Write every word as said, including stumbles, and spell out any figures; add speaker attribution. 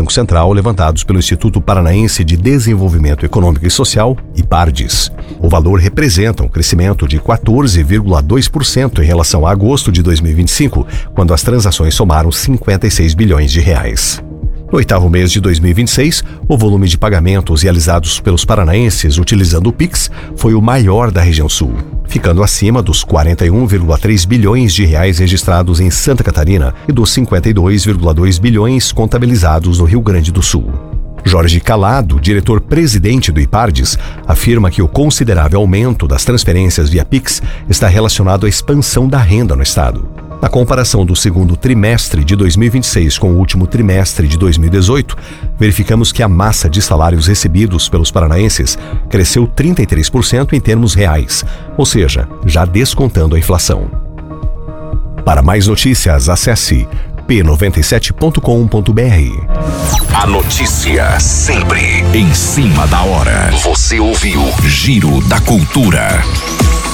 Speaker 1: Banco Central levantados pelo Instituto Paranaense de Desenvolvimento Econômico e Social, IPARDES. O valor representa um crescimento de quatorze vírgula dois por cento em relação a agosto de dois mil e vinte e cinco, quando as transações somaram cinquenta e seis bilhões de reais. No oitavo mês de dois mil e vinte e seis, o volume de pagamentos realizados pelos paranaenses utilizando o Pix foi o maior da região sul, ficando acima dos quarenta e um vírgula três bilhões de reais registrados em Santa Catarina e dos cinquenta e dois vírgula dois bilhões contabilizados no Rio Grande do Sul. Jorge Calado, diretor-presidente do IPARDES, afirma que o considerável aumento das transferências via Pix está relacionado à expansão da renda no estado. Na comparação do segundo trimestre de dois mil e vinte e seis com o último trimestre de dois mil e dezoito, verificamos que a massa de salários recebidos pelos paranaenses cresceu trinta e três por cento em termos reais, ou seja, já descontando a inflação. Para mais notícias, acesse p noventa e sete ponto com ponto b r.
Speaker 2: A notícia sempre em cima da hora. Você ouviu Giro da Cultura.